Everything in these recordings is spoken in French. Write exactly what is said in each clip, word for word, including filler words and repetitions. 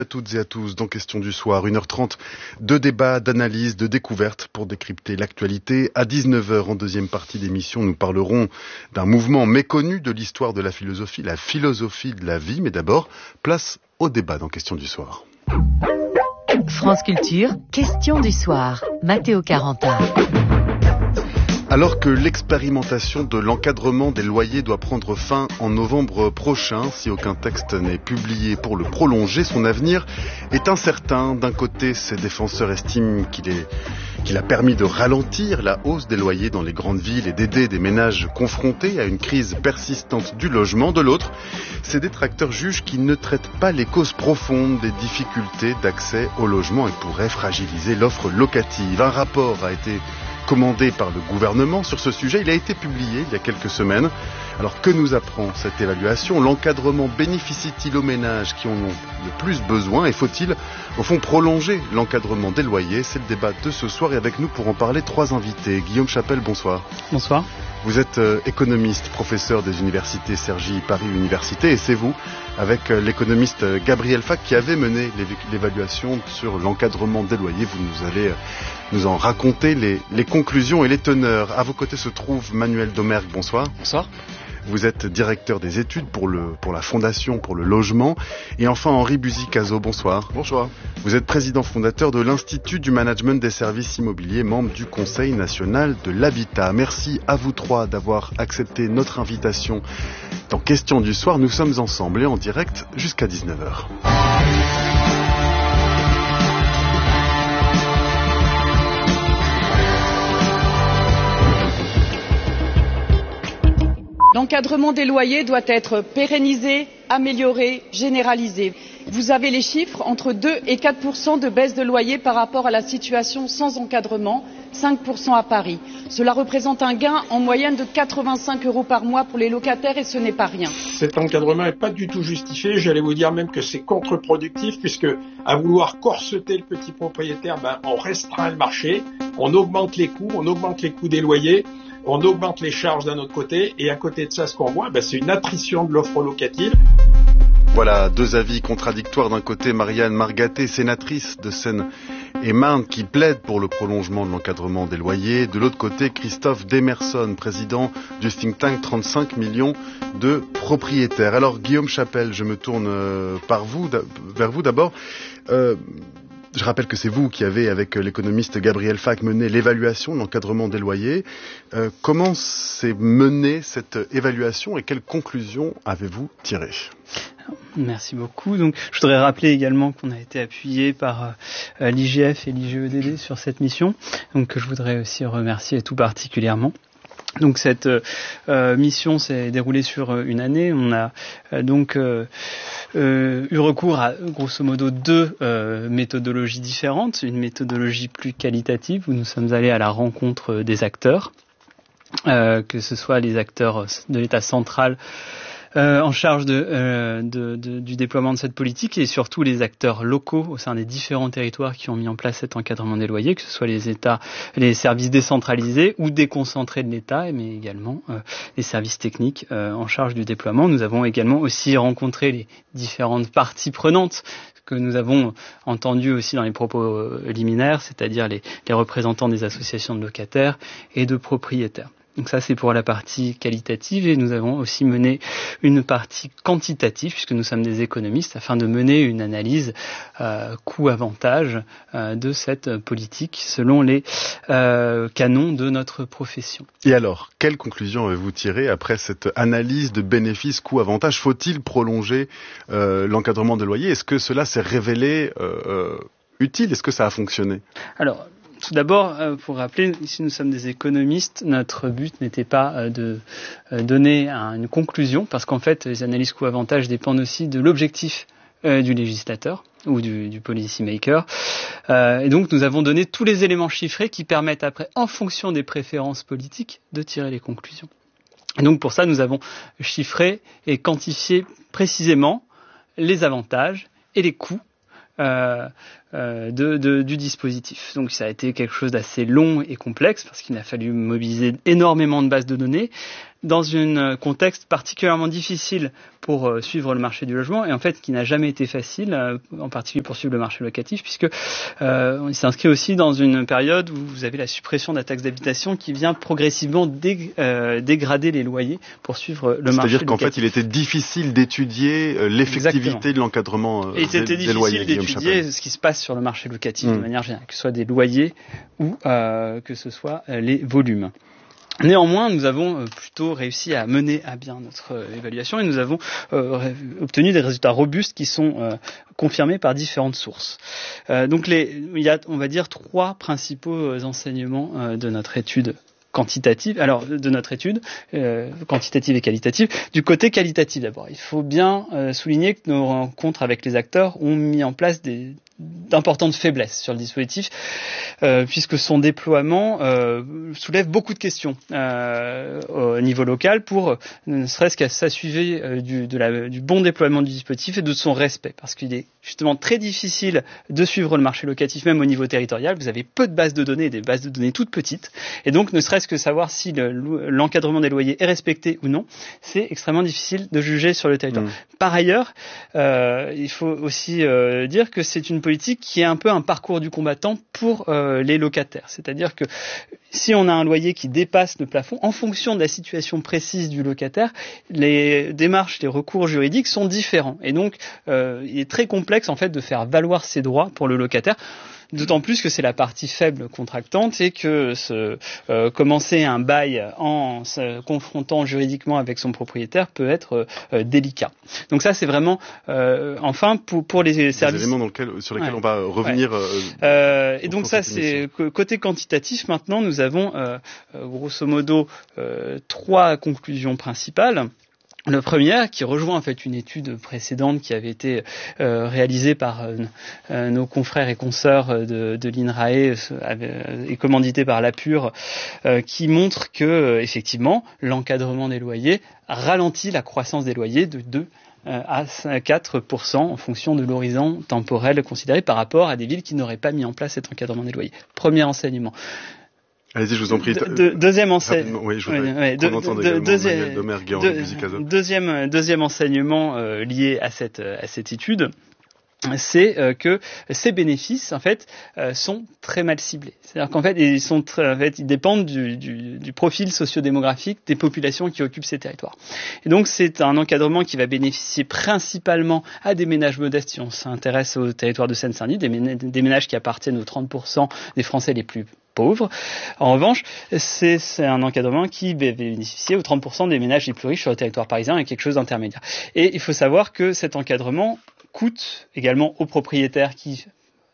À toutes et à tous, dans Question du soir, une heure trente de débats, d'analyses, de découvertes pour décrypter l'actualité. À dix-neuf heures, en deuxième partie d'émission, nous parlerons d'un mouvement méconnu de l'histoire de la philosophie, la philosophie de la vie. Mais d'abord, place au débat dans Question du soir. France Culture, Question du soir, Matteo Caranta. Alors que l'expérimentation de l'encadrement des loyers doit prendre fin en novembre prochain, si aucun texte n'est publié pour le prolonger, son avenir est incertain. D'un côté, ses défenseurs estiment qu'il est, qu'il a permis de ralentir la hausse des loyers dans les grandes villes et d'aider des ménages confrontés à une crise persistante du logement. De l'autre, ses détracteurs jugent qu'il ne traite pas les causes profondes des difficultés d'accès au logement et pourrait fragiliser l'offre locative. Un rapport a été commandé par le gouvernement sur ce sujet. Il a été publié il y a quelques semaines. Alors que nous apprend cette évaluation? L'encadrement bénéficie-t-il aux ménages qui en ont le plus besoin? Et faut-il, au fond, prolonger l'encadrement des loyers? C'est le débat de ce soir et avec nous pour en parler, trois invités. Guillaume Chapelle, bonsoir. Bonsoir. Vous êtes euh, économiste, professeur des universités Cergy Paris Université, et c'est vous, avec euh, l'économiste euh, Gabriel Fac, qui avait mené l'évaluation sur l'encadrement des loyers. Vous nous allez euh, nous en raconter les, les conclusions et les teneurs. À vos côtés se trouve Manuel Domergue, bonsoir. Bonsoir. Vous êtes directeur des études pour, le, pour la Fondation pour le logement. Et enfin Henri Buzy-Cazot, bonsoir. Bonsoir. Vous êtes président fondateur de l'Institut du management des services immobiliers, membre du Conseil national de l'habitat. Merci à vous trois d'avoir accepté notre invitation dans Question du soir. Nous sommes ensemble et en direct jusqu'à dix-neuf heures. L'encadrement des loyers doit être pérennisé, amélioré, généralisé. Vous avez les chiffres, entre deux et quatre pour cent de baisse de loyer par rapport à la situation sans encadrement, cinq pour cent à Paris. Cela représente un gain en moyenne de quatre-vingt-cinq euros par mois pour les locataires et ce n'est pas rien. Cet encadrement n'est pas du tout justifié, j'allais vous dire même que c'est contre-productif puisque à vouloir corseter le petit propriétaire, ben, on restreint le marché, on augmente les coûts, on augmente les coûts des loyers. On augmente les charges d'un autre côté et à côté de ça, ce qu'on voit, ben, c'est une attrition de l'offre locative. Voilà, deux avis contradictoires. D'un côté, Marianne Margaté, sénatrice de Seine-et-Marne, qui plaide pour le prolongement de l'encadrement des loyers. De l'autre côté, Christophe Demerson, président du think tank trente-cinq millions de propriétaires. Alors, Guillaume Chapelle, je me tourne par vous, vers vous d'abord. Euh, Je rappelle que c'est vous qui avez, avec l'économiste Gabriel Fac, mené l'évaluation de l'encadrement des loyers. Euh, comment s'est menée cette évaluation et quelles conclusions avez-vous tirées? Merci beaucoup. Donc, je voudrais rappeler également qu'on a été appuyé par euh, l'I G F et l'I G E D D sur cette mission, donc que je voudrais aussi remercier tout particulièrement. Donc cette euh, mission s'est déroulée sur une année. On a euh, donc euh, euh, eu recours à grosso modo deux euh, méthodologies différentes. Une méthodologie plus qualitative où nous sommes allés à la rencontre des acteurs, euh, que ce soit les acteurs de l'État central Euh, en charge de, euh, de, de, du déploiement de cette politique et surtout les acteurs locaux au sein des différents territoires qui ont mis en place cet encadrement des loyers, que ce soit les États, les services décentralisés ou déconcentrés de l'État, mais également euh, les services techniques euh, en charge du déploiement. Nous avons également aussi rencontré les différentes parties prenantes que nous avons entendu aussi dans les propos liminaires, c'est-à-dire les, les représentants des associations de locataires et de propriétaires. Donc ça, c'est pour la partie qualitative et nous avons aussi mené une partie quantitative puisque nous sommes des économistes afin de mener une analyse euh, coût-avantage euh, de cette politique selon les euh, canons de notre profession. Et alors, quelles conclusions avez-vous tirées après cette analyse de bénéfices coût-avantage? Faut-il prolonger euh, l'encadrement de loyer? Est-ce que cela s'est révélé euh, euh, utile? Est-ce que ça a fonctionné? Alors, tout d'abord, pour rappeler, ici nous sommes des économistes, notre but n'était pas de donner une conclusion, parce qu'en fait les analyses coût-avantage dépendent aussi de l'objectif du législateur ou du, du policy maker. Et donc nous avons donné tous les éléments chiffrés qui permettent après, en fonction des préférences politiques, de tirer les conclusions. Et donc pour ça, nous avons chiffré et quantifié précisément les avantages et les coûts Euh, euh, de, de, du dispositif. Donc ça a été quelque chose d'assez long et complexe parce qu'il a fallu mobiliser énormément de bases de données. dans un contexte particulièrement difficile pour euh, suivre le marché du logement et en fait qui n'a jamais été facile, euh, en particulier pour suivre le marché locatif, puisque euh, on s'inscrit aussi dans une période où vous avez la suppression de la taxe d'habitation qui vient progressivement dé, euh, dégrader les loyers pour suivre le marché locatif. C'est-à-dire qu'en fait, il était difficile d'étudier euh, l'effectivité Exactement. de l'encadrement euh, et des, c'était des loyers. Difficile d'étudier ce qui se passe sur le marché locatif mmh. de manière générale, que ce soit des loyers ou euh, que ce soit euh, les volumes. Néanmoins, nous avons plutôt réussi à mener à bien notre euh, évaluation et nous avons euh, ré- obtenu des résultats robustes qui sont euh, confirmés par différentes sources. Euh, donc, les, il y a, on va dire, trois principaux enseignements euh, de notre étude quantitative, alors de notre étude euh, quantitative et qualitative. Du côté qualitatif d'abord, il faut bien euh, souligner que nos rencontres avec les acteurs ont mis en place des d'importantes faiblesses sur le dispositif, euh, puisque son déploiement euh, soulève beaucoup de questions euh, au niveau local, pour ne serait-ce qu'à s'assurer euh, du, de la, du bon déploiement du dispositif et de son respect, parce qu'il est justement très difficile de suivre le marché locatif, même au niveau territorial. Vous avez peu de bases de données, des bases de données toutes petites, et donc ne serait-ce que savoir si le, l'encadrement des loyers est respecté ou non, c'est extrêmement difficile de juger sur le territoire. Mmh. Par ailleurs, euh, il faut aussi euh, dire que c'est une politique qui est un peu un parcours du combattant pour euh, les locataires. C'est-à-dire que si on a un loyer qui dépasse le plafond, en fonction de la situation précise du locataire, les démarches, les recours juridiques sont différents. Et donc, euh, il est très complexe en fait de faire valoir ses droits pour le locataire. D'autant plus que c'est la partie faible contractante et que se, euh, commencer un bail en se confrontant juridiquement avec son propriétaire peut être euh, délicat. Donc ça, c'est vraiment, euh, enfin, pour, pour les Des services... éléments dans lequel, sur lesquels ouais. on va revenir. Ouais. Euh, euh, et donc ça, c'est côté quantitatif. Maintenant, nous avons euh, grosso modo euh, trois conclusions principales. Le premier, qui rejoint en fait une étude précédente qui avait été euh, réalisée par euh, nos confrères et consoeurs de, de l'INRAE euh, et commanditée par l'APUR, euh, qui montre que euh, effectivement l'encadrement des loyers ralentit la croissance des loyers de deux à quatre pour cent en fonction de l'horizon temporel considéré par rapport à des villes qui n'auraient pas mis en place cet encadrement des loyers. Premier enseignement. Allez-y, je vous en prie. De, de, deuxième enseignement. Oui, je voudrais ouais, qu'on de, entende de, également deuxième, Manuel Domergue, Guéant de, Musicazo. Deuxième, deuxième enseignement euh, lié à cette, à cette étude, c'est euh, que ces bénéfices, en fait, euh, sont très mal ciblés. C'est-à-dire qu'en fait, ils sont très, en fait, ils dépendent du, du, du profil sociodémographique des populations qui occupent ces territoires. Et donc, c'est un encadrement qui va bénéficier principalement à des ménages modestes, si on s'intéresse au territoire de Seine-Saint-Denis, des, ménages, des ménages qui appartiennent aux trente pour cent des Français les plus pauvres. En revanche, c'est, c'est un encadrement qui va bénéficier aux trente pour cent des ménages les plus riches sur le territoire parisien et quelque chose d'intermédiaire. Et il faut savoir que cet encadrement coûte également aux propriétaires qui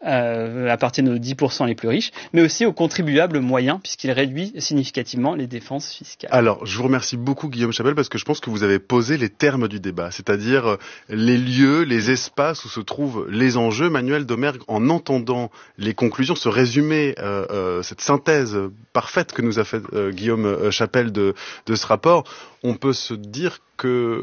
euh, appartiennent aux dix pour cent les plus riches, mais aussi aux contribuables moyens, puisqu'il réduit significativement les dépenses fiscales. Alors, je vous remercie beaucoup, Guillaume Chapelle, parce que je pense que vous avez posé les termes du débat, c'est-à-dire les lieux, les espaces où se trouvent les enjeux. Manuel Domergue, en entendant les conclusions, ce résumé, euh, euh, cette synthèse parfaite que nous a fait euh, Guillaume Chapelle de, de ce rapport, on peut se dire que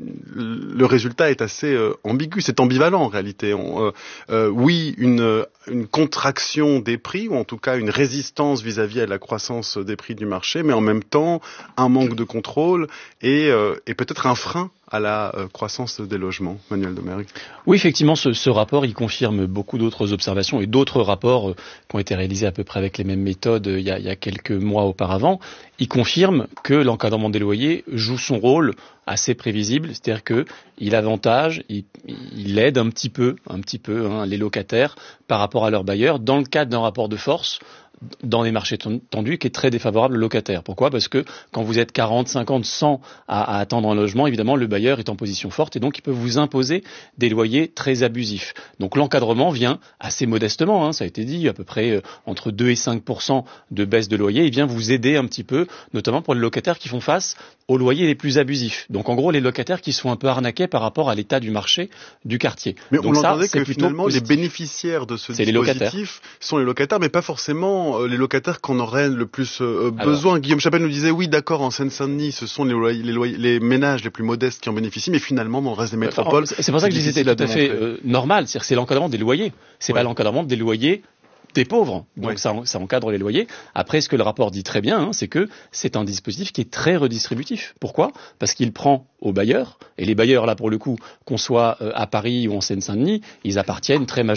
le résultat est assez euh, ambigu, c'est ambivalent en réalité. On, euh, euh, oui, une, une contraction des prix, ou en tout cas une résistance vis-à-vis à la croissance des prix du marché, mais en même temps un manque de contrôle et, euh, et peut-être un frein à la euh, croissance des logements. Manuel Domergue. Oui, effectivement, ce, ce rapport, il confirme beaucoup d'autres observations et d'autres rapports euh, qui ont été réalisés à peu près avec les mêmes méthodes euh, il, y a, il y a quelques mois auparavant. Il confirme que l'encadrement des loyers joue son rôle assez prévisible, c'est-à-dire que il avantage, il, il aide un petit peu, un petit peu hein, les locataires par rapport à leurs bailleurs dans le cadre d'un rapport de force dans les marchés tendus qui est très défavorable aux locataires. Pourquoi ? Parce que quand vous êtes quarante, cinquante, cent à, à attendre un logement, évidemment, le bailleur est en position forte et donc il peut vous imposer des loyers très abusifs. Donc l'encadrement vient assez modestement, hein, ça a été dit, à peu près euh, entre deux et cinq pour cent de baisse de loyer. Il vient vous aider un petit peu, notamment pour les locataires qui font face aux loyers les plus abusifs. Donc en gros, les locataires qui sont un peu arnaqués par rapport à l'état du marché du quartier. Mais donc on ça, entendait que finalement, positif. Les bénéficiaires de ce c'est dispositif les sont les locataires, mais pas forcément les locataires qu'on aurait le plus euh, besoin. Alors, Guillaume Chapelle nous disait, oui, d'accord, en Seine-Saint-Denis, ce sont les, loyers, les, loyers, les ménages les plus modestes qui en bénéficient, mais finalement, dans le reste des métropoles... C'est pour ça que je disais c'était tout à fait euh, normal, c'est-à-dire que c'est l'encadrement des loyers. C'est ouais. pas l'encadrement des loyers des pauvres, donc oui. ça, ça encadre les loyers. Après, ce que le rapport dit très bien, hein, c'est que c'est un dispositif qui est très redistributif. Pourquoi ? Parce qu'il prend aux bailleurs, et les bailleurs là pour le coup, qu'on soit euh, à Paris ou en Seine-Saint-Denis, ils appartiennent très majoritairement